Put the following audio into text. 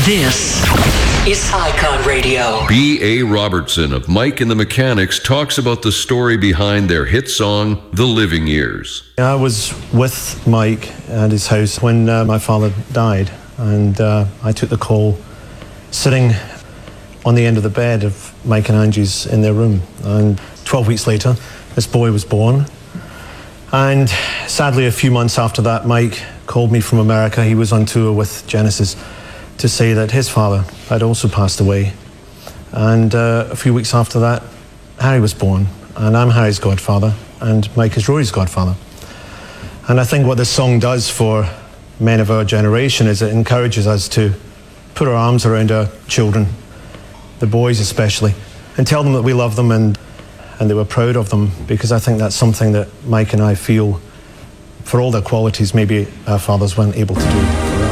This is Icon Radio. B.A. Robertson of Mike and the Mechanics talks about the story behind their hit song, The Living Years. I was with Mike at his house when my father died, and I took the call sitting on the end of the bed of Mike and Angie's in their room. And 12 weeks later, this boy was born. And sadly, a few months after that, Mike called me from America. He was on tour with Genesis to say that his father had also passed away. And a few weeks after that, Harry was born. And I'm Harry's godfather, and Mike is Rory's godfather. And I think what this song does for men of our generation is it encourages us to put our arms around our children, the boys especially, and tell them that we love them and that we're proud of them, because I think that's something that Mike and I feel, for all their qualities, maybe our fathers weren't able to do.